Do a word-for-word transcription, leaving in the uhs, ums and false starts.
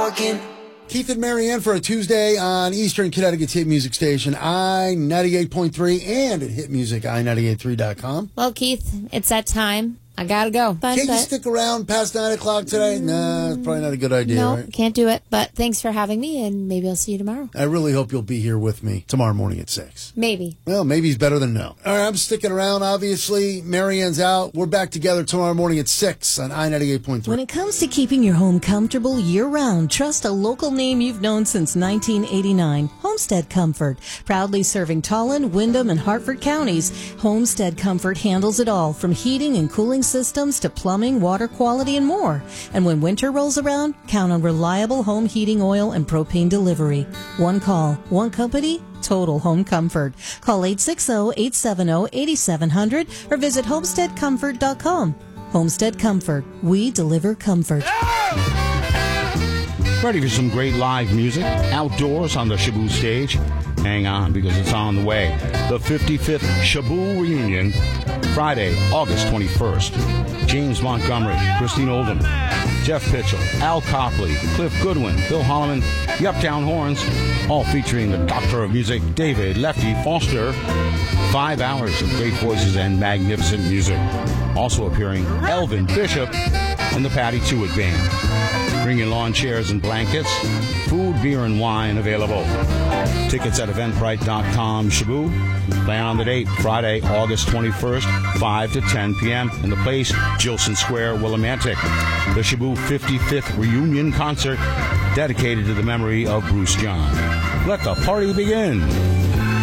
talking. Keith and Marianne for a Tuesday on Eastern Connecticut's hit music station, I ninety-eight point three, and at hit music i ninety-eight three dot com. Well, Keith, it's that time. I gotta go. But, Can't but, you stick around past nine o'clock today? Nah, it's probably not a good idea, no, right? can't do it. But thanks for having me, and maybe I'll see you tomorrow. I really hope you'll be here with me tomorrow morning at six. Maybe. Well, maybe's better than no. All right, I'm sticking around, obviously. Marianne's out. We're back together tomorrow morning at six on I ninety-eight point three. When it comes to keeping your home comfortable year-round, trust a local name you've known since nineteen eighty-nine, Homestead Comfort. Proudly serving Tolland, Windham, and Hartford counties, Homestead Comfort handles it all, from heating and cooling systems to plumbing, water quality, and more. And when winter rolls around, count on reliable home heating oil and propane delivery. One call, one company, total home comfort. Call eight six zero, eight seven zero, eight seven zero zero or visit homestead comfort dot com. Homestead Comfort. We deliver comfort. Ready for some great live music outdoors on the Shaboo stage? Hang on, because it's on the way. The fifty-fifth Shaboo Reunion, Friday, August twenty-first. James Montgomery, Christine Oldham, Jeff Pitchell, Al Copley, Cliff Goodwin, Bill Holloman, the Uptown Horns, all featuring the Doctor of Music, David Lefty Foster. Five hours of great voices and magnificent music. Also appearing, Elvin Bishop and the Patty Tewitt Band. Bring your lawn chairs and blankets. Food, beer, and wine available. Tickets at eventbrite dot com. Shaboo. Plan on the date, Friday, August twenty-first, five to ten p.m. in the place, Gilson Square, Willimantic. The Shaboo fifty-fifth Reunion Concert, dedicated to the memory of Bruce John. Let the party begin.